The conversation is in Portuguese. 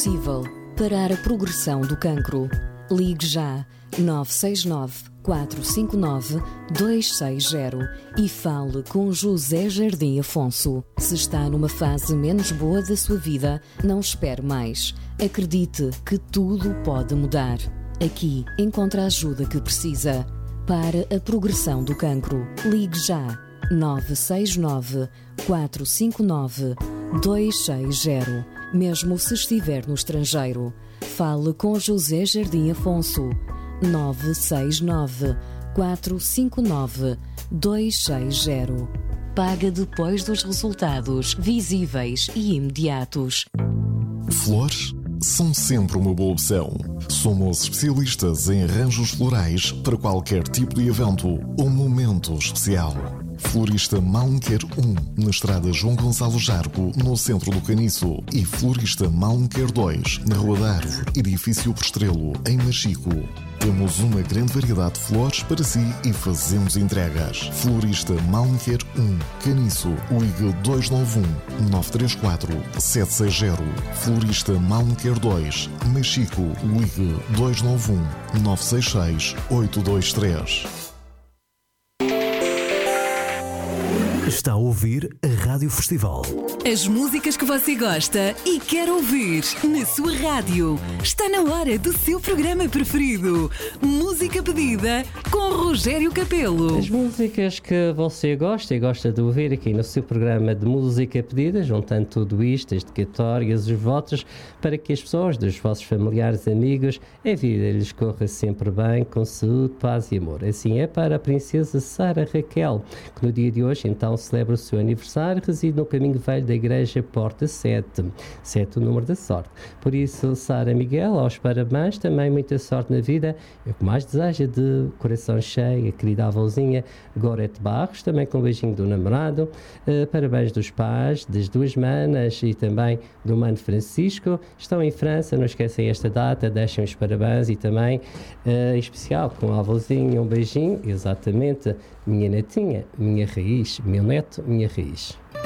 possível parar a progressão do cancro. Ligue já 969 459 260 e fale com José Jardim Afonso. Se está numa fase menos boa da sua vida, não espere mais. Acredite que tudo pode mudar. Aqui encontra a ajuda que precisa para a progressão do cancro. Ligue já 969 459 260. Mesmo se estiver no estrangeiro, fale com José Jardim Afonso. 969 459 260. Paga depois dos resultados visíveis e imediatos. Flores são sempre uma boa opção. Somos especialistas em arranjos florais para qualquer tipo de evento ou momento especial. Florista Malmequer 1, na estrada João Gonçalo Jargo, no centro do Caniço. E Florista Malmequer 2, na Rua da Árvore, edifício por Estrelo, em Machico. Temos uma grande variedade de flores para si e fazemos entregas. Florista Malmequer 1, Caniço, ligue 291 934 760. Florista Malmequer 2, Machico, ligue 291 966 823. Está a ouvir a Rádio Festival. As músicas que você gosta e quer ouvir na sua rádio. Está na hora do seu programa preferido. Música pedida com Rogério Capelo. As músicas que você gosta e gosta de ouvir aqui no seu programa de música pedida, juntando tudo isto, as dedicatórias, os votos, para que as pessoas, dos vossos familiares, amigos, a vida lhes corra sempre bem, com saúde, paz e amor. Assim é para a princesa Sara Raquel, que no dia de hoje, então, celebra o seu aniversário, reside no caminho velho da igreja Porta 7. 7 o número da sorte. Por isso, Sara Miguel, aos parabéns, também muita sorte na vida. É o que mais deseja, de coração cheio, a querida avózinha Gorete Barros, também com um beijinho do namorado. Parabéns dos pais, das duas manas e também do mano Francisco. Estão em França, não esquecem esta data, deixem os parabéns e também, em especial, com a avózinha, um beijinho, exatamente, minha netinha, minha raiz, meu neto, minha raiz.